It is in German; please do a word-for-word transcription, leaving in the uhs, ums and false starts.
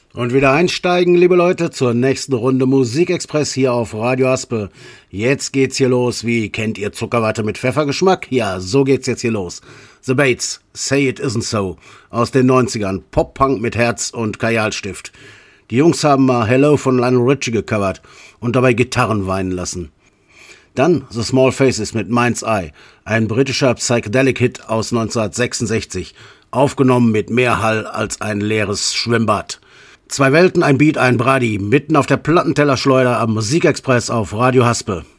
Und wieder einsteigen, liebe Leute, zur nächsten Runde Musikexpress hier auf Radio Haspe. Jetzt geht's hier los, wie kennt ihr Zuckerwatte mit Pfeffergeschmack? Ja, so geht's jetzt hier los. The Bates, Say It Isn't So, aus den neunzigern, Pop-Punk mit Herz und Kajalstift. Die Jungs haben mal Hello von Lionel Richie gecovert und dabei Gitarren weinen lassen. Dann The Small Faces mit Mind's Eye, ein britischer Psychedelic-Hit aus neunzehnhundertsechsundsechzig, aufgenommen mit mehr Hall als ein leeres Schwimmbad. Zwei Welten, ein Beat, ein Brady, mitten auf der Plattentellerschleuder am Musikexpress auf Radio Haspe.